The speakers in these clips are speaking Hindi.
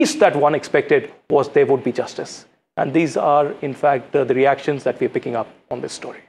least that one expected was there would be justice. And these are, in fact, the reactions that we're picking up on this story.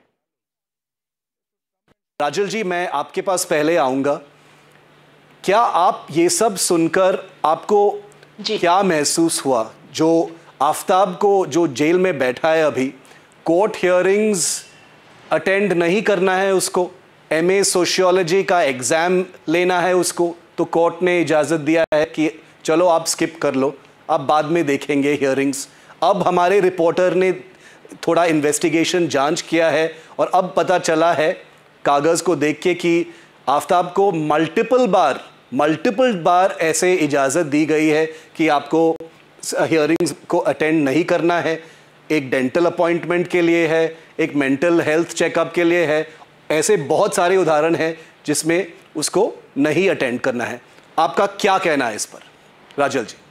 राजल जी, मैं आपके पास पहले आऊंगा। क्या आप ये सब सुनकर आपको क्या महसूस हुआ? जो आफ्ताब को जो जेल में बैठा है अभी, कोर्ट हियरिंग्स अटेंड नहीं करना है उसको, एमए सोशियोलॉजी का एग्जाम लेना है उसको, तो कोर्ट ने इजाज़त दिया है कि चलो आप स्किप कर लो, आप बाद में देखेंगे हियरिंग्स। अब हमारे रिपोर्टर ने थोड़ा इन्वेस्टिगेशन जांच किया है और अब पता चला है कागज़ को देख के कि आफ्ताब को मल्टीपल बार ऐसे इजाज़त दी गई है कि आपको हियरिंग्स को अटेंड नहीं करना है। एक डेंटल अपॉइंटमेंट के लिए है, एक मेंटल हेल्थ चेकअप के लिए है, ऐसे बहुत सारे उदाहरण हैं जिसमें उसको नहीं अटेंड करना है। आपका क्या कहना है इस पर, राजल जी?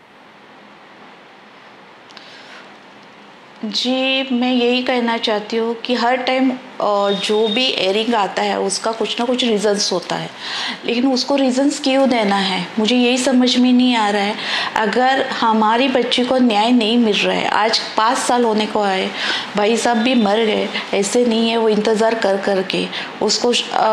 जी, मैं यही कहना चाहती हूँ कि हर टाइम जो भी एयरिंग आता है उसका कुछ ना कुछ रीज़न्स होता है, लेकिन उसको रीज़न्स क्यों देना है मुझे यही समझ में नहीं आ रहा है। अगर हमारी बच्ची को न्याय नहीं मिल रहा है, आज 5 साल होने को आए, भाई साहब भी मर गए, ऐसे नहीं है वो इंतज़ार कर कर के उसको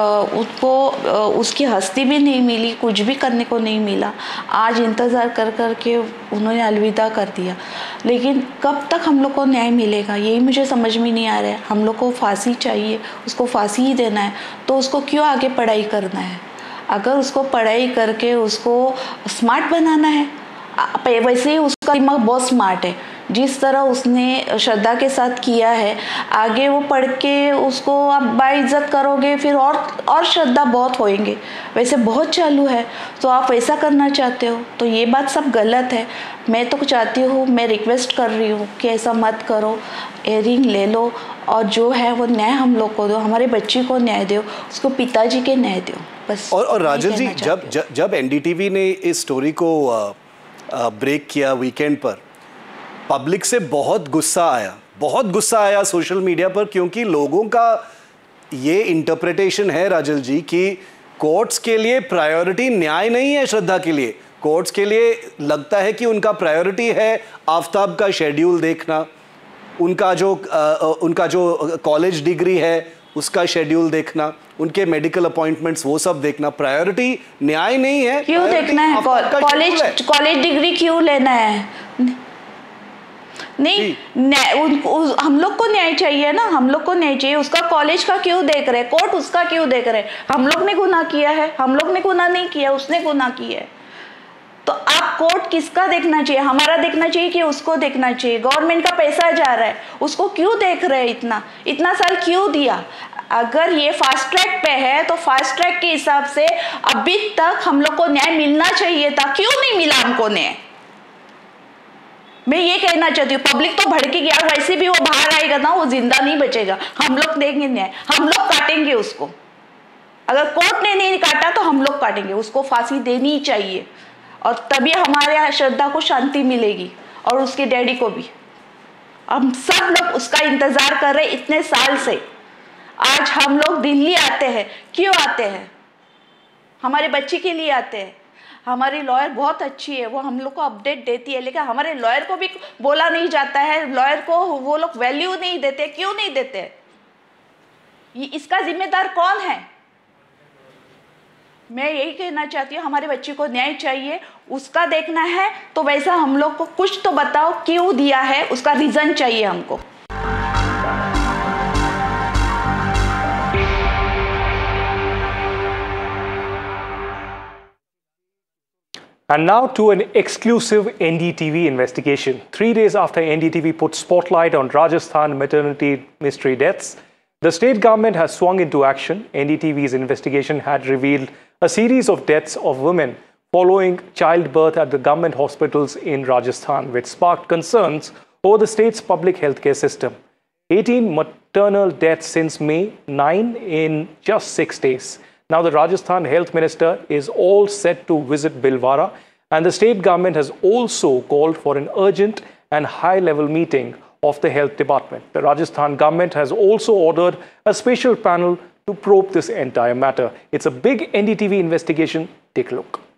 उसकी हस्ती भी नहीं मिली, कुछ भी करने को नहीं मिला, आज इंतज़ार कर कर के उन्होंने अलविदा कर दिया। लेकिन कब तक हम लोग को न्याय मिलेगा यही मुझे समझ में नहीं आ रहा है। हम लोग को फांसी चाहिए, उसको फांसी ही देना है, तो उसको क्यों आगे पढ़ाई करना है? अगर उसको पढ़ाई करके उसको स्मार्ट बनाना है, वैसे ही उसका दिमाग बहुत स्मार्ट है, जिस तरह उसने श्रद्धा के साथ किया है, आगे वो पढ़ के उसको आप बाइज्जत करोगे, फिर और श्रद्धा बहुत होएंगे, वैसे बहुत चालू है, तो आप वैसा करना चाहते हो, तो ये बात सब गलत है। मैं तो चाहती हूँ, मैं रिक्वेस्ट कर रही हूँ कि ऐसा मत करो, एयरिंग ले लो और जो है वो न्याय हम लोग को दो, हमारे बच्ची को न्याय दो, उसको पिताजी के न्याय दो, बस। और राजल जी, जब एनडीटीवी ने इस स्टोरी को ब्रेक किया वीकेंड पर, पब्लिक से बहुत गुस्सा आया सोशल मीडिया पर, क्योंकि लोगों का ये इंटरप्रिटेशन है राजल जी कि कोर्ट्स के लिए प्रायोरिटी न्याय नहीं है श्रद्धा के लिए। कोर्ट्स के लिए लगता है कि उनका प्रायोरिटी है आफ्ताब का शेड्यूल देखना, उनका जो कॉलेज डिग्री है उसका शेड्यूल देखना, उनके मेडिकल अपॉइंटमेंट्स वो सब देखना। प्रायोरिटी न्याय नहीं है। क्यों देखना है? कॉलेज डिग्री क्यों लेना है? नहीं, हम लोग को न्याय चाहिए ना, हम लोग को न्याय चाहिए। उसका कॉलेज का क्यों देख रहे, कोर्ट उसका क्यों देख रहे? हम लोग ने गुनाह किया है? हम लोग ने गुनाह नहीं किया, उसने गुनाह किया है। तो आप कोर्ट किसका देखना चाहिए? हमारा देखना चाहिए कि उसको देखना चाहिए? गवर्नमेंट का पैसा जा रहा है, उसको क्यों देख रहे हैं? इतना साल क्यों दिया? अगर ये फास्ट ट्रैक पे है तो फास्ट ट्रैक के हिसाब से अभी तक हम लोग को न्याय मिलना चाहिए था, क्यों नहीं मिला हमको न्याय? मैं ये कहना चाहती हूँ। पब्लिक तो भड़की गया, वैसे भी वो बाहर आएगा ना, वो जिंदा नहीं बचेगा। हम लोग देंगे न्याय, हम लोग काटेंगे उसको। अगर कोर्ट ने नहीं काटा तो हम लोग काटेंगे, उसको फांसी देनी चाहिए, और तभी हमारे यहाँ श्रद्धा को शांति मिलेगी और उसके डैडी को भी। हम सब लोग उसका इंतजार कर रहे इतने साल से। आज हम लोग दिल्ली आते हैं, क्यों आते हैं? हमारे बच्चे के लिए आते हैं। हमारी लॉयर बहुत अच्छी है, वो हम लोग को अपडेट देती है, लेकिन हमारे लॉयर को भी बोला नहीं जाता है, लॉयर को वो लोग वैल्यू नहीं देते। क्यों नहीं देते? ये इसका जिम्मेदार कौन है? मैं यही कहना चाहती हूँ, हमारे बच्चे को न्याय चाहिए, उसका देखना है तो वैसा हम लोग को कुछ तो बताओ, क्यों दिया है, उसका रीजन चाहिए हमको। And now to an exclusive NDTV investigation. 3 days after NDTV put spotlight on Rajasthan maternity mystery deaths, the state government has swung into action. NDTV's investigation had revealed a series of deaths of women following childbirth at the government hospitals in Rajasthan, which sparked concerns over the state's public healthcare system. 18 maternal deaths since May, 9 in just 6 days. Now the Rajasthan Health Minister is all set to visit Bhilwara, and the state government has also called for an urgent and high-level meeting of the health department. The Rajasthan government has also ordered a special panel to probe this entire matter. It's a big NDTV investigation. Take a look.